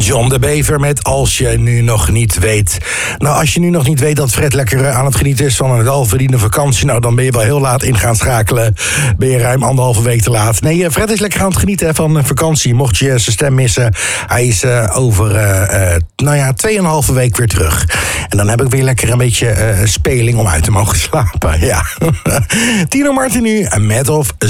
John de Bever met Als je nu nog niet weet. Nou, als je nu nog niet weet dat Fred lekker aan het genieten is van een welverdiende vakantie, nou, dan ben je wel heel laat in gaan schakelen. Ben je ruim 1,5 week te laat. Nee, Fred is lekker aan het genieten van vakantie. Mocht je zijn stem missen, hij is over 2,5 week weer terug. En dan heb ik weer lekker een beetje speling om uit te mogen slapen. Ja. Tino Martin nu met of